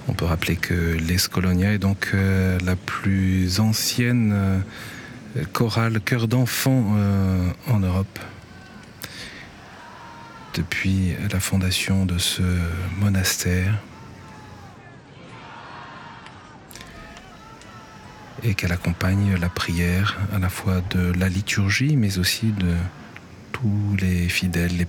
On peut rappeler que l'Es Colonia est donc la plus ancienne chorale chœur d'enfants en Europe. Depuis la fondation de ce monastère, et qu'elle accompagne la prière à la fois de la liturgie mais aussi de tous les fidèles, les